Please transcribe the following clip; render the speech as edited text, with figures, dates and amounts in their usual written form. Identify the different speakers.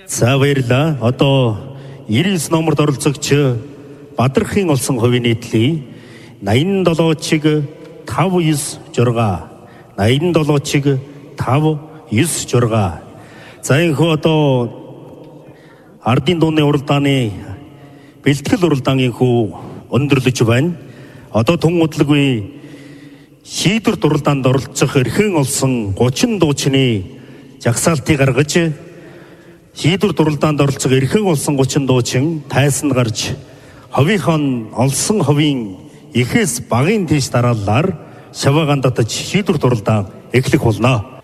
Speaker 1: За баярлаа. Одоо 99 номерт оролцогч Бадрахын олсон хувийн нийтлээ 87 чиг 596 87 чиг 596. За энэхүү одоо ардын дууны уралдааны бэлтгэл уралдааны хүү өндөрлөж байна. Одоо тун удалгүй шийдвэр дуралдаанд оролцох эрхэн олсон 30 дуучны жагсаалтыг гаргаж шийдвэр дуралдаанд оролцох эрхэн олсон 30 дуучин тайсанд гарч ховийнхон олсон ховийн ихээс багын тийш дарааллаар шаваагаан татаж шийдвэр дуралдаан эхлэх болно.